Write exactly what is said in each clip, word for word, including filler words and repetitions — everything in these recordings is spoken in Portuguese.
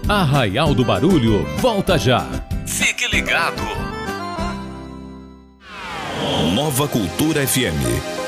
Arraial do Barulho volta já. Fique ligado. Nova Cultura F M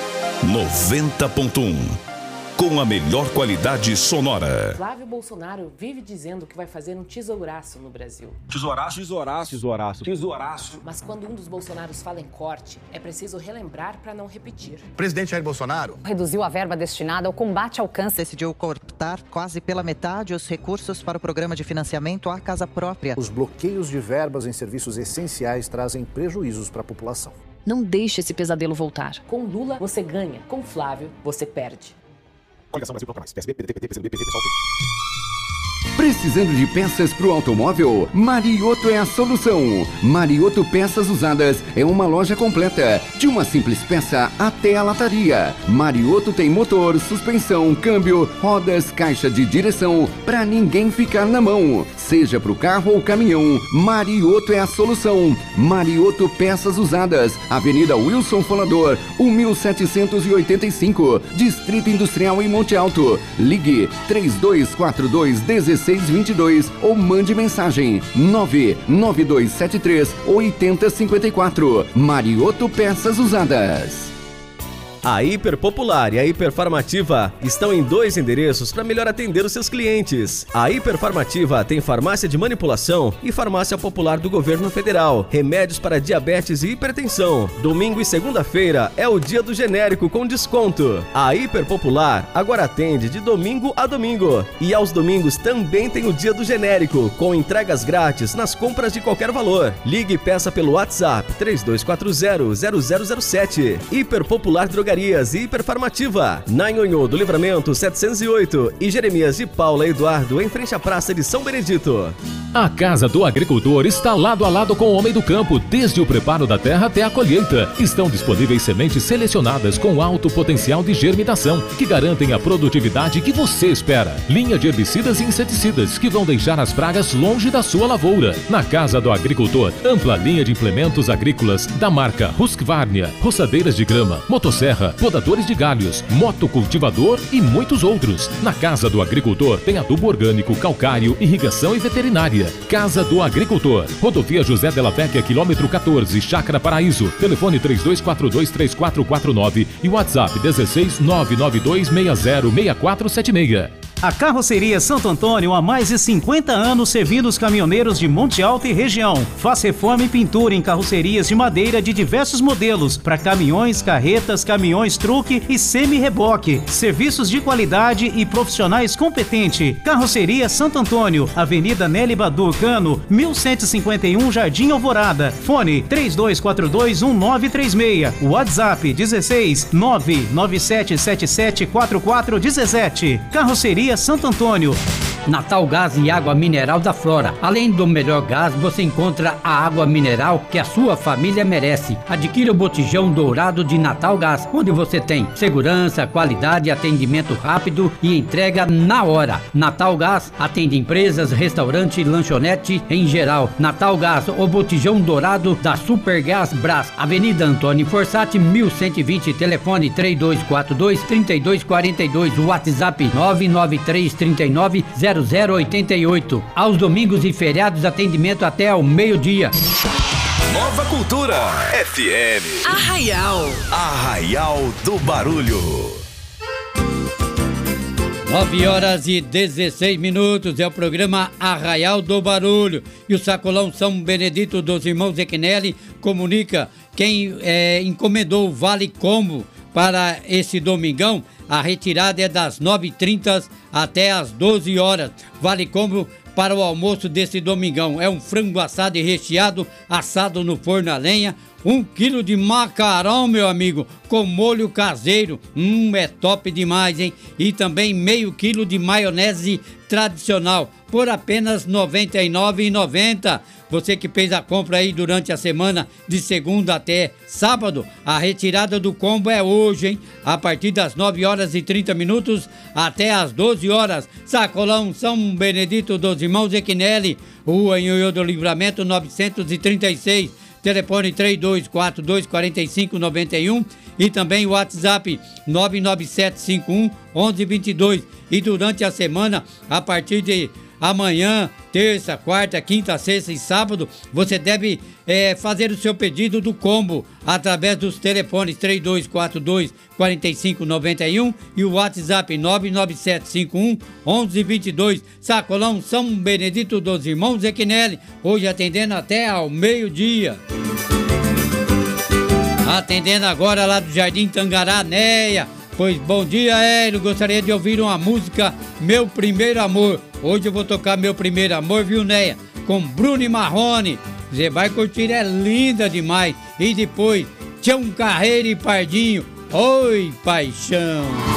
noventa ponto um, com a melhor qualidade sonora. Flávio Bolsonaro vive dizendo que vai fazer um tesouraço no Brasil. Tesouraço? Tesouraço. Tesouraço. Tesouraço. Mas quando um dos Bolsonaros fala em corte, é preciso relembrar para não repetir. O presidente Jair Bolsonaro reduziu a verba destinada ao combate ao câncer. Decidiu cortar quase pela metade os recursos para o programa de financiamento à casa própria. Os bloqueios de verbas em serviços essenciais trazem prejuízos para a população. Não deixe esse pesadelo voltar. Com Lula, você ganha. Com Flávio, você perde. Coligação Brasil Bloco Mais. P S B, P D T, P C do B, P T, pessoal. Precisando de peças para o automóvel? Marioto é a solução. Marioto Peças Usadas é uma loja completa, de uma simples peça até a lataria. Marioto tem motor, suspensão, câmbio, rodas, caixa de direção, para ninguém ficar na mão. Seja para o carro ou caminhão, Marioto é a solução. Marioto Peças Usadas, Avenida Wilson Folador, mil setecentos e oitenta e cinco, Distrito Industrial em Monte Alto. Ligue três dois quatro dois, um seis dois dois ou mande mensagem nove nove dois sete três, oito zero cinco quatro. Marioto Peças Usadas. A Hiperpopular e a Hiperfarmativa estão em dois endereços para melhor atender os seus clientes. A Hiperfarmativa tem farmácia de manipulação e farmácia popular do governo federal, remédios para diabetes e hipertensão. Domingo e segunda-feira é o dia do genérico com desconto. A Hiperpopular agora atende de domingo a domingo. E aos domingos também tem o dia do genérico, com entregas grátis nas compras de qualquer valor. Ligue e peça pelo WhatsApp três dois quatro zero, zero zero zero sete. Hiperpopular Drogarias e Hiperfarmativa, na Nhonhô do Livramento setecentos e oito e Jeremias de Paula Eduardo, em frente à Praça de São Benedito. A Casa do Agricultor está lado a lado com o Homem do Campo, desde o preparo da terra até a colheita. Estão disponíveis sementes selecionadas com alto potencial de germinação, que garantem a produtividade que você espera. Linha de herbicidas e inseticidas, que vão deixar as pragas longe da sua lavoura. Na Casa do Agricultor, ampla linha de implementos agrícolas da marca Husqvarna, roçadeiras de grama, motosserra, podadores de galhos, motocultivador e muitos outros. Na Casa do Agricultor tem adubo orgânico, calcário, irrigação e veterinária. Casa do Agricultor, Rodovia José Della Vecchia, quilômetro quatorze, Chácara Paraíso. Telefone três dois quatro dois, três quatro quatro nove e WhatsApp dezesseis, nove nove dois seis zero, seis quatro sete seis. A Carroceria Santo Antônio há mais de cinquenta anos servindo os caminhoneiros de Monte Alto e região. Faz reforma e pintura em carrocerias de madeira de diversos modelos para caminhões, carretas, caminhões truque e semi-reboque. Serviços de qualidade e profissionais competentes. Carroceria Santo Antônio, Avenida Nelly Badur Cano, mil cento e cinquenta e um, Jardim Alvorada. Fone três dois quatro dois, um nove três seis. WhatsApp dezesseis, nove nove sete sete sete, quatro quatro um sete. Carroceria Santo Antônio. Natal Gás e Água Mineral da Flora. Além do melhor gás, você encontra a água mineral que a sua família merece. Adquira o botijão dourado de Natal Gás, onde você tem segurança, qualidade, atendimento rápido e entrega na hora. Natal Gás atende empresas, restaurante, lanchonete em geral. Natal Gás, o botijão dourado da Supergás Brás. Avenida Antônio Forçati, mil cento e vinte, telefone três dois quatro dois, três dois quatro dois, WhatsApp nove nove três três nove, zero zero oito oito. Aos domingos e feriados, atendimento até ao meio-dia. Nova Cultura F M. Arraial. Arraial do Barulho. nove horas e dezesseis minutos, é o programa Arraial do Barulho. E o Sacolão São Benedito dos Irmãos Equinelli comunica quem é, encomendou o Vale Combo para esse domingão. A retirada é das nove e trinta até as doze horas. Vale Combo para o almoço desse domingão. É um frango assado e recheado, assado no forno a lenha. Um quilo de macarrão, meu amigo, com molho caseiro. Hum, é top demais, hein? E também meio quilo de maionese tradicional, por apenas noventa e nove reais e noventa centavos. Você que fez a compra aí durante a semana, de segunda até sábado, a retirada do combo é hoje, hein? A partir das nove horas e trinta minutos até as doze horas. Sacolão São Benedito dos Irmãos Equinelli, Rua Nhonhô do Livramento novecentos e trinta e seis. Telefone três dois quatro dois, quatro cinco nove um e também o WhatsApp nove nove sete cinco um, um um dois dois. E durante a semana, a partir de Amanhã, terça, quarta, quinta, sexta e sábado, você deve é, fazer o seu pedido do combo através dos telefones três dois quatro dois, quatro cinco nove um e o WhatsApp nove nove sete cinco um, um um dois dois. Sacolão São Benedito dos Irmãos Zequinelli, hoje atendendo até ao meio-dia. Atendendo agora lá do Jardim Tangará, Neia. Pois bom dia, Hélio. Gostaria de ouvir uma música, Meu Primeiro Amor. Hoje eu vou tocar Meu Primeiro Amor, viu, Neia? Com Bruno e Marrone. Você vai curtir, é linda demais. E depois, Tião Carreiro e Pardinho. Oi, paixão.